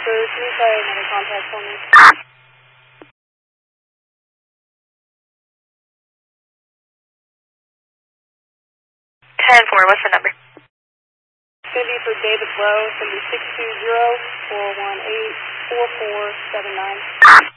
Sir, can you try another contact for me? 10-4, what's the number? It's going to be for David Lowe. It's going to be 620-418-4479.